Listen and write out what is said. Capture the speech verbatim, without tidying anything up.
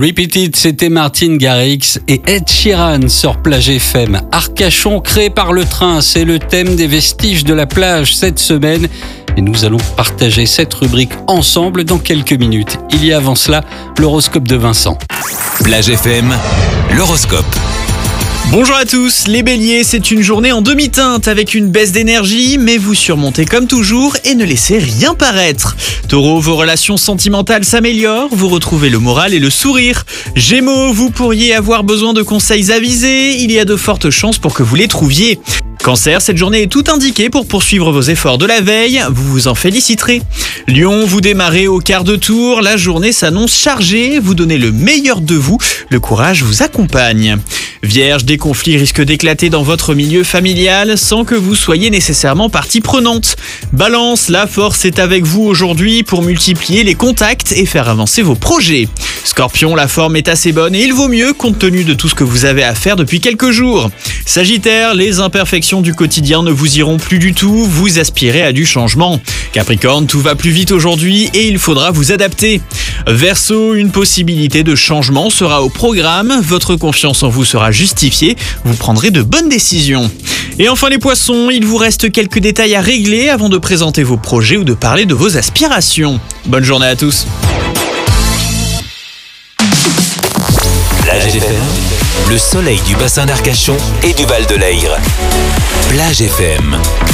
Repeated, c'était Martin Garrix et Ed Sheeran sur Plage F M. Arcachon créé par le train, c'est le thème des vestiges de la plage cette semaine. Et nous allons partager cette rubrique ensemble dans quelques minutes. Il y a avant cela l'horoscope de Vincent. Plage F M, l'horoscope. Bonjour à tous, les béliers, c'est une journée en demi-teinte avec une baisse d'énergie, mais vous surmontez comme toujours et ne laissez rien paraître. Taureau, vos relations sentimentales s'améliorent, vous retrouvez le moral et le sourire. Gémeaux, vous pourriez avoir besoin de conseils avisés, il y a de fortes chances pour que vous les trouviez. Cancer, cette journée est tout indiquée pour poursuivre vos efforts de la veille, vous vous en féliciterez. Lion, vous démarrez au quart de tour, la journée s'annonce chargée, vous donnez le meilleur de vous, le courage vous accompagne. Vierge, des conflits risquent d'éclater dans votre milieu familial sans que vous soyez nécessairement partie prenante. Balance, la force est avec vous aujourd'hui pour multiplier les contacts et faire avancer vos projets. Scorpion, la forme est assez bonne et il vaut mieux compte tenu de tout ce que vous avez à faire depuis quelques jours. Sagittaire, les imperfections du quotidien ne vous iront plus du tout, vous aspirez à du changement. Capricorne, tout va plus vite aujourd'hui et il faudra vous adapter. Verseau, une possibilité de changement sera au programme, votre confiance en vous sera justifiée, vous prendrez de bonnes décisions. Et enfin les poissons, il vous reste quelques détails à régler avant de présenter vos projets ou de parler de vos aspirations. Bonne journée à tous. Plage F M, le soleil du bassin d'Arcachon et du Val de l'Aïr. Plage F M.